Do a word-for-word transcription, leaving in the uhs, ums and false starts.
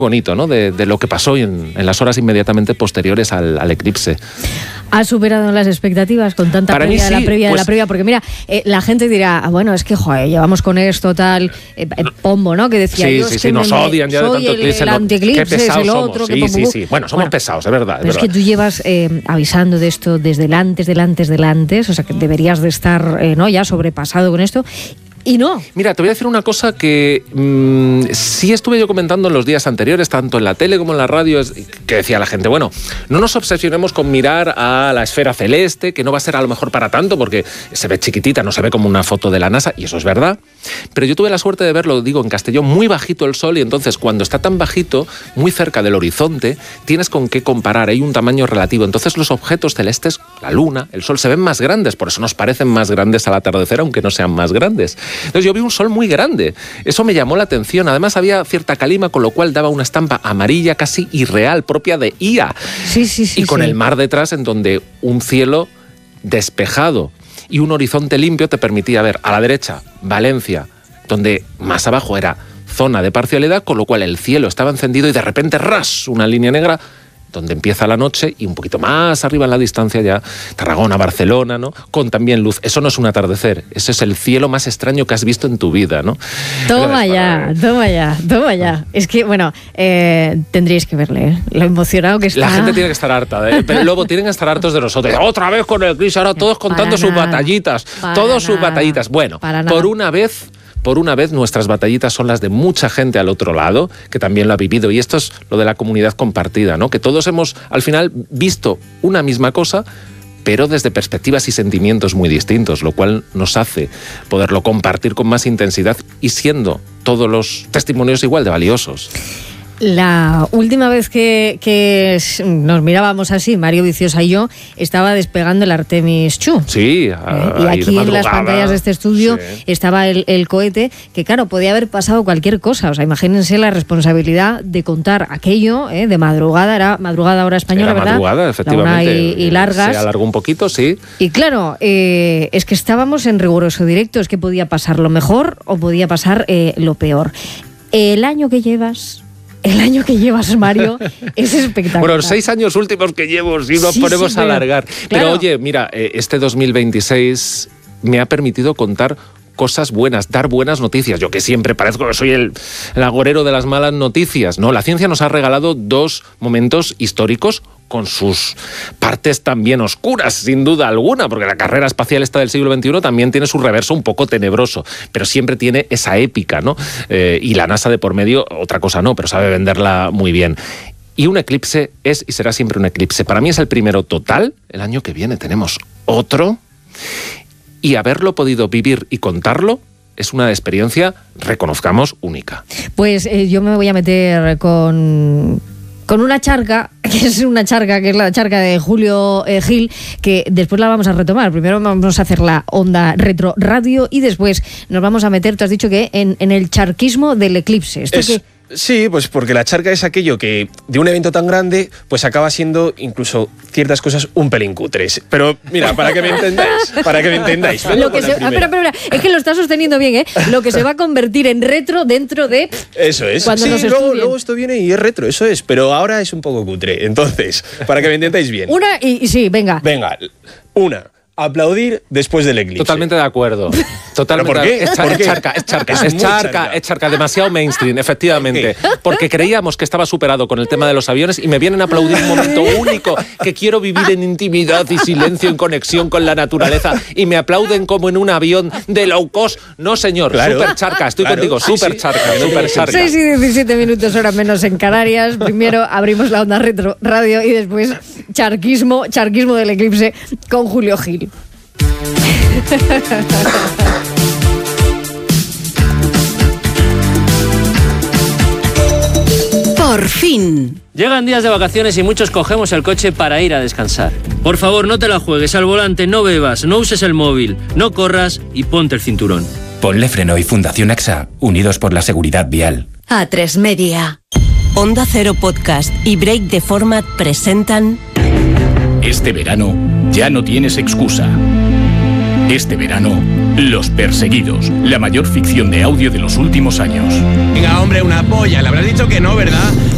bonito, ¿no? De, de lo que pasó en, en las horas inmediatamente posteriores al, al eclipse. ¿Ha superado las expectativas con tanta Para previa mí de la sí, previa pues, de la previa? Porque mira, eh, la gente dirá, ah, bueno, es que joder, llevamos con esto tal, eh, eh, Pombo, ¿no? Que decía, sí, yo sí, es sí, que nos me, odian ya de soy tanto el, eclipse. el No, antieclipse, qué es pesados el somos. otro. Sí, que sí, sí. Bueno, somos bueno, pesados, es verdad. Es, pero verdad. es que tú llevas eh, avisando de esto desde el antes, del antes, del antes, o sea que deberías de estar eh, ¿no? ya sobrepasado con esto. Y no. Mira, te voy a decir una cosa que mmm, sí estuve yo comentando en los días anteriores, tanto en la tele como en la radio, es que decía la gente, bueno, no nos obsesionemos con mirar a la esfera celeste, que no va a ser a lo mejor para tanto, porque se ve chiquitita, no se ve como una foto de la NASA, y eso es verdad. Pero yo tuve la suerte de verlo, digo, en Castellón, muy bajito el sol, y entonces cuando está tan bajito, muy cerca del horizonte, tienes con qué comparar, hay un tamaño relativo. Entonces los objetos celestes, la luna, el sol, se ven más grandes, por eso nos parecen más grandes al atardecer, aunque no sean más grandes. Entonces yo vi un sol muy grande, eso me llamó la atención, además había cierta calima, con lo cual daba una estampa amarilla casi irreal, propia de I A. Sí, sí, sí. Y con sí. el mar detrás, en donde un cielo despejado y un horizonte limpio te permitía ver a la derecha Valencia, donde más abajo era zona de parcialidad, con lo cual el cielo estaba encendido y de repente ¡ras! Una línea negra donde empieza la noche y un poquito más arriba en la distancia ya Tarragona, Barcelona, ¿no? Con también luz. Eso no es un atardecer, ese es el cielo más extraño que has visto en tu vida, ¿no? Toma ya, toma ya, toma ya. Es que, bueno, eh, tendríais que verle, ¿eh? Lo emocionado que está. La gente tiene que estar harta, ¿eh? Pero luego tienen que estar hartos de nosotros. Otra vez con el Cris, ahora todos contando sus batallitas, todos sus batallitas. Bueno, por una vez... Por una vez, nuestras batallitas son las de mucha gente al otro lado, que también lo ha vivido. Y esto es lo de la comunidad compartida, ¿no? Que todos hemos, al final, visto una misma cosa, pero desde perspectivas y sentimientos muy distintos, lo cual nos hace poderlo compartir con más intensidad y siendo todos los testimonios igual de valiosos. La última vez que, que nos mirábamos así, Mario Viciosa y yo, estaba despegando el Artemis two. Sí, a, eh, y aquí en las pantallas de este estudio sí. estaba el, el cohete, que claro, podía haber pasado cualquier cosa. O sea, imagínense la responsabilidad de contar aquello eh, de madrugada, era madrugada hora española, era ¿verdad? madrugada, efectivamente. Y, y largas. Se alargó un poquito, sí. Y claro, eh, es que estábamos en riguroso directo, es que podía pasar lo mejor o podía pasar eh, lo peor. El año que llevas... El año que llevas, Mario, es espectacular. Bueno, los seis años últimos que llevo, si nos sí, ponemos sí, pero, a alargar. Claro. Pero oye, mira, este dos mil veintiséis me ha permitido contar cosas buenas, dar buenas noticias. Yo que siempre parezco que soy el, el agorero de las malas noticias, ¿no? La ciencia nos ha regalado dos momentos históricos con sus partes también oscuras, sin duda alguna, porque la carrera espacial esta del siglo veintiuno también tiene su reverso un poco tenebroso, pero siempre tiene esa épica, ¿no? Eh, y la NASA de por medio, otra cosa no, pero sabe venderla muy bien. Y un eclipse es y será siempre un eclipse. Para mí es el primero total. El año que viene tenemos otro. Y haberlo podido vivir y contarlo es una experiencia, reconozcamos, única. Pues eh, yo me voy a meter con... con una charca, que es una charca, que es la charca de Julio eh, Gil, que después la vamos a retomar. Primero vamos a hacer la onda retro radio y después nos vamos a meter, tú has dicho que en, en el charquismo del eclipse. ¿Esto es... que Sí, pues porque la charca es aquello que de un evento tan grande pues acaba siendo incluso ciertas cosas un pelín cutres. Pero mira, para que me entendáis, para que me entendáis. Lo que se, espera, espera, espera, es que lo está sosteniendo bien, ¿eh? Lo que se va a convertir en retro dentro de... Eso es. Cuando sí, nos luego, luego esto viene y es retro, eso es. Pero ahora es un poco cutre. Entonces, para que me entendáis bien. Una y, y sí, venga. Venga, una. Aplaudir después del eclipse. Totalmente de acuerdo. Totalmente. ¿Pero por qué? Es, char, ¿Por qué? es charca, es charca, es, es charca, charca, es charca, demasiado mainstream, efectivamente. Porque creíamos que estaba superado con el tema de los aviones y me vienen a aplaudir un momento único que quiero vivir en intimidad y silencio, en conexión con la naturaleza, y me aplauden como en un avión de low cost. No, señor, claro. Super charca, estoy claro. contigo, sí, super sí. charca, super charca. seis y diecisiete minutos, hora menos en Canarias. Primero abrimos la onda retro radio y después charquismo, charquismo del eclipse con Julio Gil. Por fin. Llegan días de vacaciones y muchos cogemos el coche para ir a descansar. Por favor, no te la juegues al volante, no bebas, no uses el móvil, no corras y ponte el cinturón. Ponle Freno y Fundación AXA, unidos por la seguridad vial. A tres Media. Onda Cero Podcast y Break the Format presentan... Este verano ya no tienes excusa. Este verano, Los Perseguidos, la mayor ficción de audio de los últimos años. Venga, hombre, una polla. Le habrás dicho que no, ¿verdad?